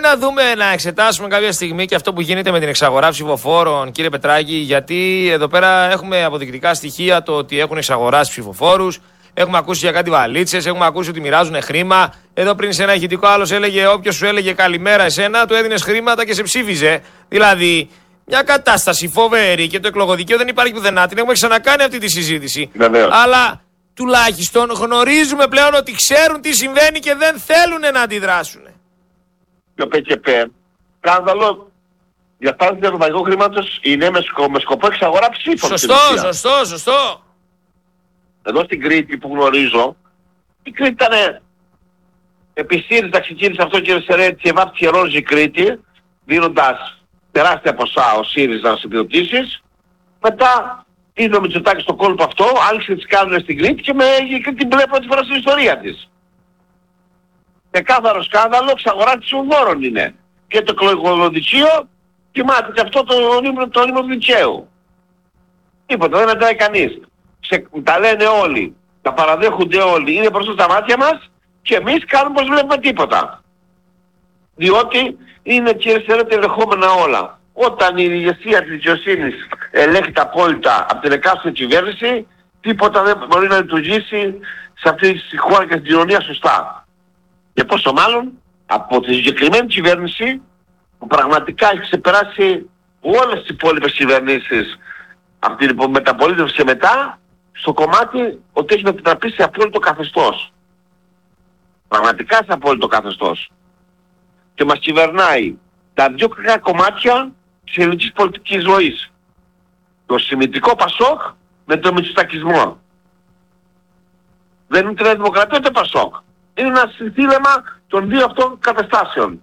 να δούμε, να εξετάσουμε κάποια στιγμή και αυτό που γίνεται με την εξαγορά ψηφοφόρων, κύριε Πετράκη, γιατί εδώ πέρα έχουμε αποδεικτικά στοιχεία το ότι έχουν εξαγοράσει ψηφοφόρους. Έχουμε ακούσει για κάτι βαλίτσες, έχουμε ακούσει ότι μοιράζουν χρήμα. Εδώ πριν σε ένα ηχητικό άλλος έλεγε: όποιος σου έλεγε καλημέρα εσένα, του έδινες χρήματα και σε ψήφιζε. Δηλαδή, μια κατάσταση φοβερή και το εκλογοδικείο δεν υπάρχει πουθενά. Την έχουμε ξανακάνει αυτή τη συζήτηση. Βεβαίως. Αλλά τουλάχιστον γνωρίζουμε πλέον ότι ξέρουν τι συμβαίνει και δεν θέλουν να αντιδράσουν. Το ΠΚΠ, σκάνδαλο διασπάθηση του ευρωπαϊκού χρήματος είναι με σκοπό εξαγορά ψήφων. Σωστό. Εδώ στην Κρήτη που γνωρίζω, η Κρήτη ήταν επί ΣΥΡΙΖΑ ξεκίνησε αυτό και σε βάφτισε ρόζι η Κρήτη, δίνοντας τεράστια ποσά ο ΣΥΡΙΖΑ στις επιδοτήσεις. Μετά είδε ο Μητσοτάκης στο κόλπο αυτό, άρχισε τις κάνουν στην Κρήτη και η Κρήτη μπλε πρώτη φορά στην ιστορία της. Ξεκάθαρο σκάνδαλο, εξαγορά ψηφοφόρων είναι. Και το εκλογοδικείο κοιμάται και αυτό το όνειρο του δικαίου. Τίποτα, δεν μετράει κανείς. Τα λένε όλοι, τα παραδέχονται όλοι, είναι μπροστά στα μάτια μας και εμείς κάνουμε πως βλέπουμε τίποτα. Διότι είναι, κύριε Σερέτη, ελεγχόμενα όλα. Όταν η ηγεσία της δικαιοσύνης ελέγχεται απόλυτα από την εκάστοτε κυβέρνηση, τίποτα δεν μπορεί να λειτουργήσει σε αυτή τη χώρα και στην κοινωνία σωστά. Και πόσο μάλλον από τη συγκεκριμένη κυβέρνηση που πραγματικά έχει ξεπεράσει όλες τις υπόλοιπες κυβερνήσεις από την μεταπολίτευση και μετά, στο κομμάτι ότι έχει επιτραπεί σε απόλυτο καθεστώς. Πραγματικά σε απόλυτο καθεστώς. Και μας κυβερνάει τα δύο κακά κομμάτια της ελληνικής πολιτικής ζωής. Το σημιτικό Πασόκ με το μητσοτακισμό. Δεν είναι ούτε δημοκρατία ούτε Πασόκ. Είναι ένα συνθήλεμα των δύο αυτών καταστάσεων.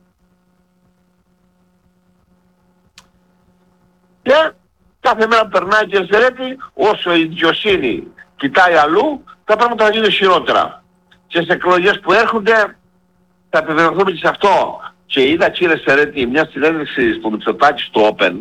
Και κάθε μέρα που περνάει, κύριε Σερέτη, όσο η δικαιοσύνη κοιτάει αλλού, τα πράγματα θα γίνουν χειρότερα. Και σε εκλογές που έρχονται θα επιβεβαιωθούμε και σε αυτό. Και είδα, κύριε Σερέτη, μια συνέντευξη στο Μητσοτάκη στο Open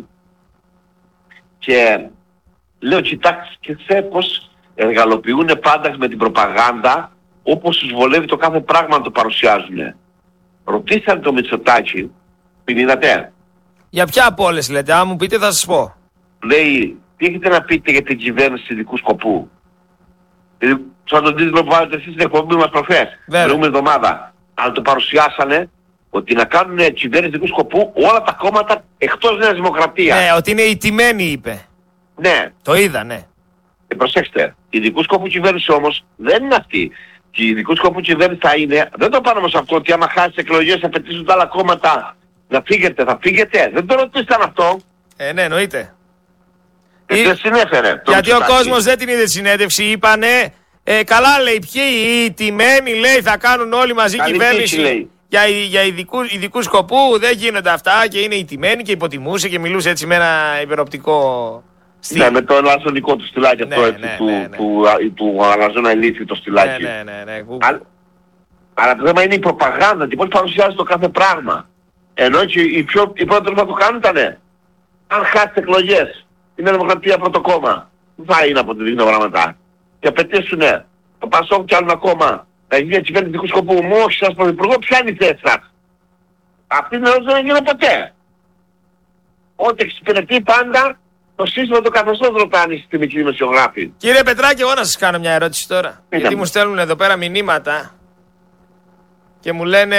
και λέω, κοιτάξτε πως εργαλοποιούν πάντα με την προπαγάνδα όπως τους βολεύει το κάθε πράγμα να το παρουσιάζουν. Ρωτήσατε το Μητσοτάκη, την είδατε? Για ποια από όλες λέτε, αν μου πείτε θα σας πω. Λέει, τι έχετε να πείτε για την κυβέρνηση ειδικού σκοπού? Σαν τον τίτλο που βάλετε εσείς στην εκπομπή μας προχθές, την προηγούμενη εβδομάδα. Αλλά το παρουσιάσανε ότι να κάνουν κυβέρνηση ειδικού σκοπού όλα τα κόμματα εκτός Νέας Δημοκρατίας. Ναι, ότι είναι ηττημένοι είπε. Ναι. Το είδα, ναι. Προσέξτε, η ειδικού σκοπού κυβέρνηση όμως δεν είναι αυτή. Και η ειδικού σκοπού κυβέρνηση θα είναι, δεν το πάνω όμως αυτό ότι άμα χάσει εκλογές θα απαιτήσουν τα άλλα κόμματα να φύγετε, θα φύγετε. Δεν το ρωτήσαν αυτό. Ναι, εννοείται. Δεν συνέφερε. Γιατί ο κόσμος δεν την είδε συνέντευξη, είπανε, καλά λέει, ποιοι οι ηττημένοι λέει θα κάνουν όλοι μαζί κυβέρνηση. Λέει. Για ειδικού σκοπού δεν γίνονται αυτά και είναι ηττημένοι και υποτιμούσε και μιλούσε έτσι με ένα υπεροπτικό στυλ. Ναι, με το αλαζονικό του στυλάκι αυτό έτσι, του αλαζόνα ηλίθιου το στυλάκι. Ναι. Αλλά το θέμα είναι η προπαγάνδα και πώς παρουσιάζει το κάθε πράγμα. Ενώ και οι πρώτοι που το κάνουν ήτανε, αν χάσει εκλογές, είναι Δημοκρατία πρώτο κόμμα, θα είναι από τη δείχνω πράγματα. Και απαιτήσουνε το Πασόκ κι άλλον ακόμα να γίνει μια κυβέρνηση ειδικού σκοπού. Μου όχι σας πρωθυπουργό, ποια είναι η θέση σας? Αυτή την ερώτηση δεν έγινε ποτέ. Ό,τι εξυπηρετεί πάντα το σύστημα του καθεστώς ρωτάνε οι συστημικοί δημοσιογράφοι. Κύριε Πετράκη, εγώ να σας κάνω μια ερώτηση τώρα. Γιατί μου στέλνουν εδώ πέρα μηνύματα και μου λένε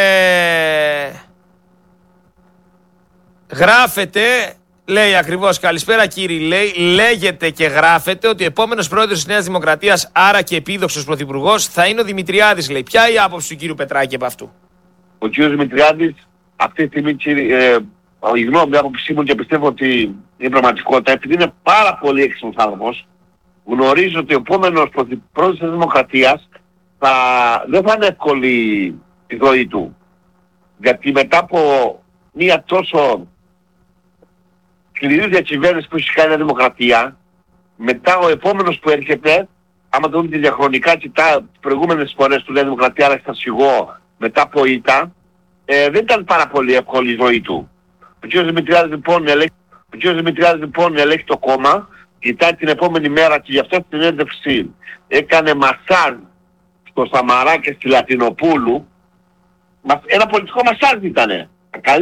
γράφετε, λέει ακριβώς, καλησπέρα κύριε, λέει, λέγεται και γράφεται ότι ο επόμενος πρόεδρος της Νέας Δημοκρατίας, άρα και επίδοξος πρωθυπουργός, θα είναι ο Δημητριάδης, λέει. Ποια είναι η άποψη του κύριου Πετράκη από αυτού? Ο κύριος Δημητριάδης, αυτή τη στιγμή, η γνώμη, άποψή μου και πιστεύω ότι είναι πραγματικότητα, επειδή είναι πάρα πολύ έξυπνος άνθρωπος, γνωρίζω ότι ο επόμενος πρόεδρος της Δημοκρατίας δεν θα είναι εύκολη η ζωή του. Γιατί μετά από μια τόσο σκληρή διακυβέρνηση που έχει κάνει η Δημοκρατία, μετά ο επόμενος που έρχεται, άμα το δούμε διαχρονικά, κοιτά τις προηγούμενες φορές του Νέα Δημοκρατία, αλλά στασιγό μετά από ήττα, δεν ήταν πάρα πολύ εύκολη η ζωή του. Ο κ. Δημητριάδης λοιπόν ελέγχει το κόμμα, κοιτάει την επόμενη μέρα και γι' αυτό στην έντευξη έκανε μασάζ στο Σαμαρά και στη Λατινοπούλου. Ένα πολιτικό μασάζ ήτανε.